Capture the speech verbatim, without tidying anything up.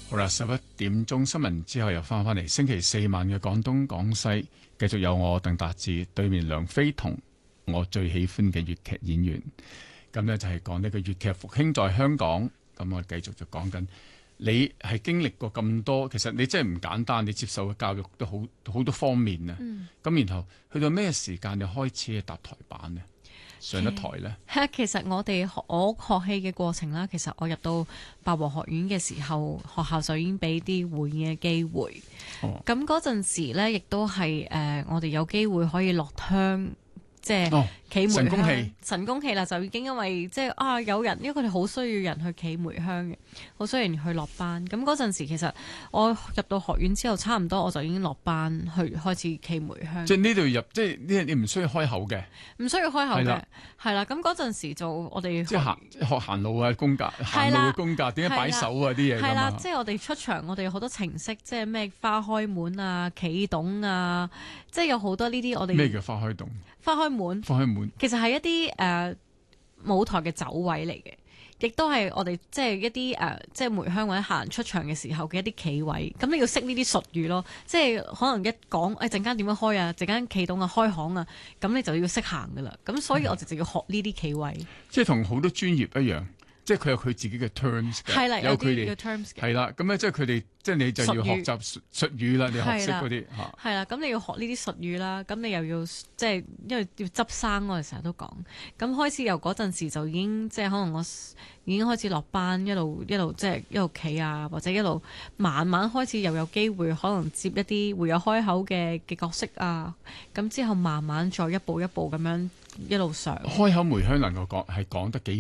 好啦，十一點鐘新聞之後又翻返嚟，星期四晚嘅廣東廣西繼續有我鄧達智，對面梁飛同我最喜歡嘅粵劇演員。咁呢就係講呢個粵劇復興在香港。咁我繼續就講緊，你係經歷過咁多，其實你真係唔簡單，你接受嘅教育都好好多方面啊。咁、嗯、然後去到咩時間你開始去搭台板呢？上咗台咧， 其實我哋學我學戲嘅過程啦，其實我入到八和學院嘅時候，學校就已經俾啲匯演嘅機會。咁嗰陣時咧，亦都係誒，我哋有機會可以落鄉，即係企梅香。神功戲，神功戲啦，就已經因為即係啊有人，因為佢哋好需要人去企梅香嘅，好需要人去落班。咁嗰陣時其實我入到學院之後，差唔多我就已經落班去開始企梅香。即係呢度入，即係呢，你唔需要開口嘅，唔需要開口嘅，係啦。咁嗰陣時就我哋即係行學行路啊，功架行路嘅功架，點解擺手啊啲嘢㗎嘛？係啦，即係我哋出場，我哋有好多程式，即係咩花開門啊、企董啊，即係有好多呢啲我哋。咩叫花開洞？花開門，花開門，其實係一啲誒、呃、舞台嘅走位嚟嘅，亦都係我哋即係一啲誒、呃、即係梅香或者行出場嘅時候嘅一啲企位。咁你要識呢啲術語咯，即係可能一講誒陣間點樣開啊，陣間企動啊，開行啊，咁你就要識行噶啦。咁所以我哋就要學呢啲企位，即係同好多專業一樣，即係佢有佢自己嘅 terms 嘅，有佢哋嘅 terms 嘅，係啦。咁咧即係佢哋。即係你就要學習術語啦，你學識嗰啲嚇。係啦，咁你要學呢啲術語啦，咁你又要即係因為要執生，我哋成日都講。咁開始由嗰陣時就已經即係可能我已經開始落班，一路一路即係一路企啊，或者一路慢慢開始又有機會可能接一啲會有開口嘅嘅角色啊。咁之後慢慢再一步一步咁樣一路上。開口梅香能夠講係講得幾